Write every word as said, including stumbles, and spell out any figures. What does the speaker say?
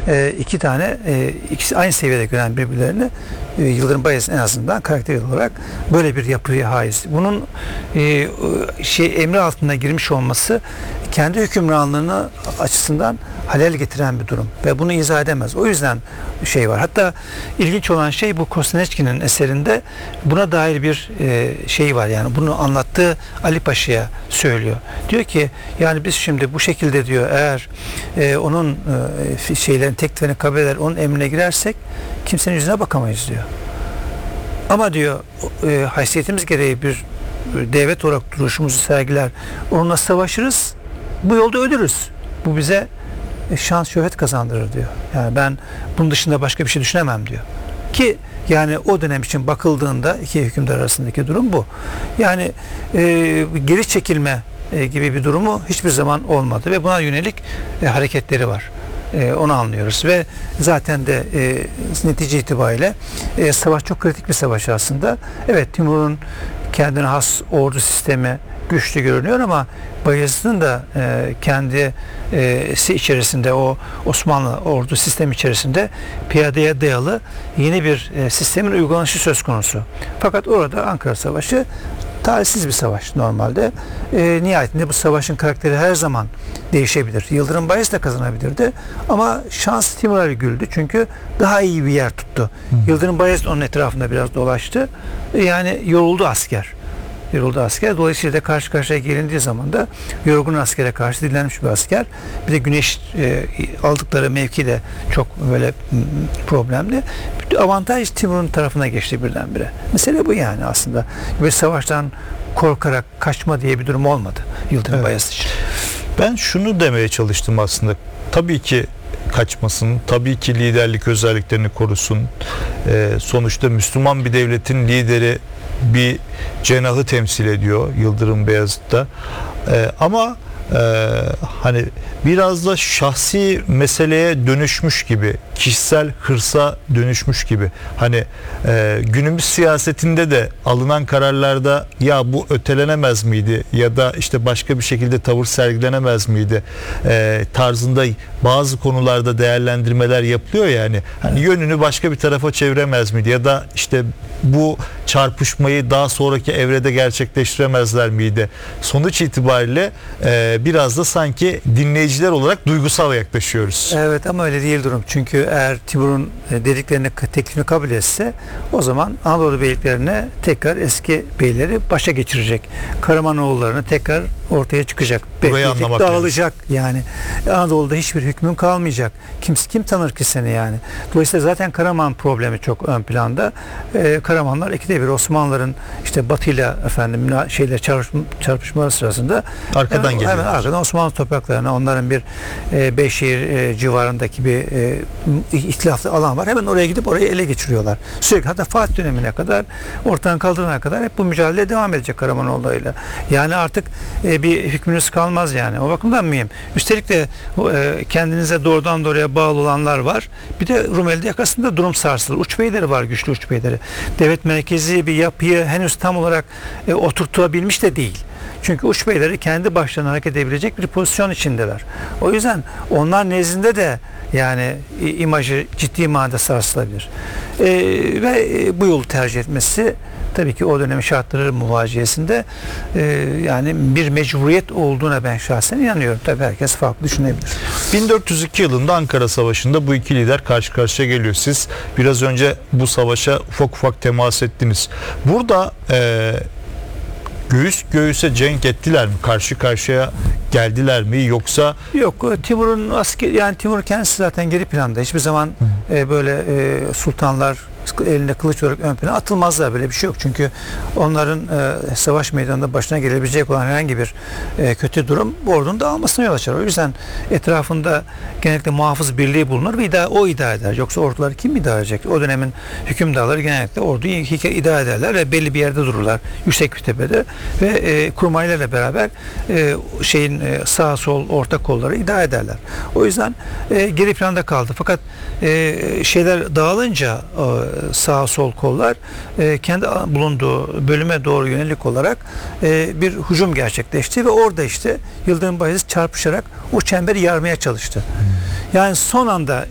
e, iki tane e, ikisi aynı seviyede gören birbirlerini e, Yıldırım Bayezid en azından karakter olarak böyle bir yapıya haiz. Bunun e, şey emri altına girmiş olması kendi hükümranlığını açısından halel getiren bir durum ve bunu izah edemez. O yüzden şey var. Hatta ilginç olan şey bu Kostaneçki'nin eserinde buna dair bir e, şey var. Yani bunu anlattığı Ali Paşa'ya söylüyor. Diyor ki yani biz şimdi bu şekilde diyor eğer e, onun e, şeylerin tekliflerini kabul eder, onun emrine girersek kimsenin yüzüne bakamayız diyor. Ama diyor e, haysiyetimiz gereği bir devlet olarak duruşumuzu sergiler, onunla savaşırız, bu yolda ölürüz. Bu bize şans şöhret kazandırır diyor. Yani ben bunun dışında başka bir şey düşünemem diyor. Ki yani o dönem için bakıldığında iki hükümdar arasındaki durum bu. Yani e, geri çekilme e, gibi bir durumu hiçbir zaman olmadı ve buna yönelik e, hareketleri var. E, onu anlıyoruz ve zaten de e, netice itibariyle e, savaş çok kritik bir savaş aslında. Evet, Timur'un kendine has ordu sistemi güçlü görünüyor ama Bayezid'in de e, kendisi içerisinde o Osmanlı ordu sistemi içerisinde piyadeye dayalı yeni bir e, sistemin uygulanışı söz konusu. Fakat orada Ankara Savaşı talihsiz bir savaş normalde. E, nihayetinde bu savaşın karakteri her zaman değişebilir. Yıldırım Bayezid de kazanabilirdi ama şans Timur'a güldü çünkü daha iyi bir yer tuttu. Hı. Yıldırım Bayezid onun etrafında biraz dolaştı. E, yani yoruldu asker. Yoruldu asker. Dolayısıyla da karşı karşıya gelindiği zaman da yorgun askere karşı dinlenmiş bir asker. Bir de güneş e, aldıkları mevki de çok böyle problemli. Avantaj Timur'un tarafına geçti birdenbire. Mesele bu yani aslında. Ve savaştan korkarak kaçma diye bir durum olmadı Yıldırım evet. Bayezid için. Ben şunu demeye çalıştım aslında. Tabii ki kaçmasın. Tabii ki liderlik özelliklerini korusun. Ee, sonuçta Müslüman bir devletin lideri bir cenahı temsil ediyor Yıldırım Bayezid'de. Ee, ama e, hani biraz da şahsi meseleye dönüşmüş gibi, kişisel hırsa dönüşmüş gibi. Hani e, günümüz siyasetinde de alınan kararlarda ya bu ötelenemez miydi ya da işte başka bir şekilde tavır sergilenemez miydi e, tarzında bazı konularda değerlendirmeler yapılıyor yani. Hani yönünü başka bir tarafa çeviremez miydi ya da işte bu çarpışmayı daha sonraki evrede gerçekleştiremezler miydi? Sonuç itibariyle e, biraz da sanki dinleyiciler olarak duygusal yaklaşıyoruz. Evet ama öyle değil durum. Çünkü eğer Timur'un dediklerini, teklifini kabul etse o zaman Anadolu beyliklerine tekrar eski beyleri başa geçirecek. Karamanoğullarını tekrar ortaya çıkacak. Burayı anlamak dağılacak yani. Anadolu'da hiçbir hükmün kalmayacak. Kim, kim tanır ki seni yani? Dolayısıyla zaten Karaman problemi çok ön planda. Ee, Karamanlar ikide bir Osmanlıların işte Batı'yla efendim şeyler çarpışma, çarpışmaları sırasında arkadan hemen, geliyor. Hemen arkadan Osmanlı topraklarına, onların bir e, Beyşehir e, civarındaki bir e, ihtilaflı alan var. Hemen oraya gidip orayı ele geçiriyorlar. Sürekli hatta Fatih dönemine kadar, ortadan kaldırana kadar hep bu mücadele devam edecek Karamanoğulları'yla. Yani artık e, bir hükmünüz kalmaz yani. O bakımdan mıyım? Üstelik de e, kendinize doğrudan doğruya bağlı olanlar var. Bir de Rumeli yakasında durum sarsılır. Uç beyleri var, güçlü uç beyleri. Devlet merkezi bir yapıyı henüz tam olarak e, oturtabilmiş de değil. Çünkü uç beyleri kendi başlarına hareket edebilecek bir pozisyon içindeler. O yüzden onlar nezdinde de yani imajı ciddi manada sarsılabilir. E, ve e, bu yolu tercih etmesi tabii ki o dönemin şartları muvaciyesinde e, yani bir mecburiyet olduğuna ben şahsen inanıyorum. Tabii herkes farklı düşünebilir. bin dört yüz iki yılında Ankara Savaşı'nda bu iki lider karşı karşıya geliyor. Siz biraz önce bu savaşa ufak ufak temas ettiniz. Burada e, göğüs göğüse cenk ettiler mi? Karşı karşıya geldiler mi? Yoksa yok, Timur'un asker yani Timur kendisi zaten geri planda. Hiçbir zaman e, böyle e, sultanlar elinde kılıç olarak ön plana atılmazlar, böyle bir şey yok. Çünkü onların e, savaş meydanında başına gelebilecek olan herhangi bir e, kötü durum ordunun dağılmasına yol açar. O yüzden etrafında genellikle muhafız birliği bulunur ve idare, o idare eder. Yoksa orduları kim idare edecek? O dönemin hükümdarları genellikle orduyu idare ederler ve belli bir yerde dururlar. Yüksek bir tepede ve e, kurmaylarla beraber e, şeyin e, sağ sol orta kolları idare ederler. O yüzden e, geri planda kaldı. Fakat e, şeyler dağılınca e, sağ sol kollar e, kendi bulunduğu bölüme doğru yönelik olarak e, bir hücum gerçekleşti ve orada işte Yıldırım Bayezid çarpışarak o çemberi yarmaya çalıştı. Yani son anda